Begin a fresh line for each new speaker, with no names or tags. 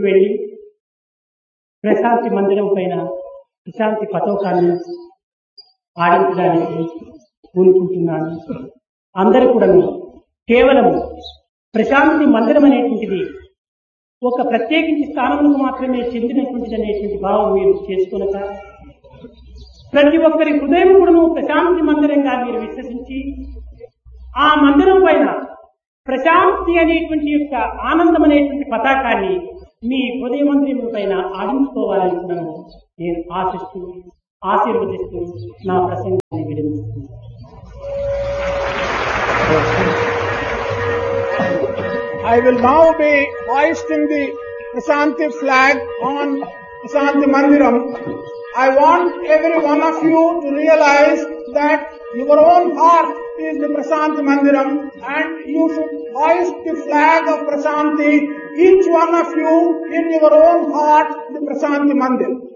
వెళ్లి ప్రశాంతి మందిరం పైన ప్రశాంతి పతాకాన్ని ఆడించడానికి కోరుకుంటున్నాను. అందరూ కూడా కేవలం ప్రశాంతి మందిరం అనేటువంటిది ఒక ప్రత్యేకించి స్థానములకు మాత్రమే చెందినటువంటిది అనేటువంటి భావం మీరు చేసుకొనక ప్రతి ఒక్కరి హృదయం కూడా ప్రశాంతి మందిరంగా మీరు విశ్వసించి ఆ మందిరం పైన ప్రశాంతి అనేటువంటి యొక్క ఆనందం అనేటువంటి పతాకాన్ని మీ హృదయ మందిరం పైన ఆడించుకోవాలని నేను ఆశిస్తూ ఆశీర్వదిస్తూ నా ప్రసంగాన్ని విరమిస్తున్నాను.
I will now be hoisting the Prasanthi flag on Prasanthi Mandiram. I want every one of you to realize that your own heart is the Prasanthi Mandiram and you should hoist the flag of Prasanthi, each one of you in your own heart, the Prasanthi Mandir.